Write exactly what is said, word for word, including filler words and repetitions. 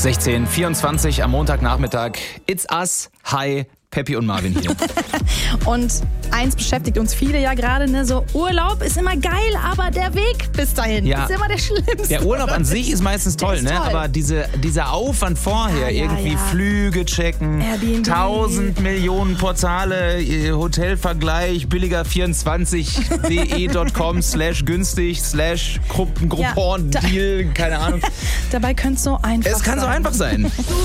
sechzehn vierundzwanzig am Montagnachmittag. It's us. Hi, Peppi und Marvin hier. Und eins beschäftigt uns viele ja gerade, ne? So Urlaub ist immer geil, aber der Weg bis dahin Ja. ist immer der schlimmste. Der Urlaub an sich ist meistens toll, ist ne? toll. Aber diese, dieser Aufwand vorher, Ja, ja, irgendwie ja. Flüge checken, Airbnb. tausend Millionen Portale, äh, Hotelvergleich, billiger vierundzwanzig punkt de.com slash günstig slash Gruppen, Groupon, Ja, da- Deal, keine Ahnung. Dabei könnte es so einfach Es kann so sein. einfach sein.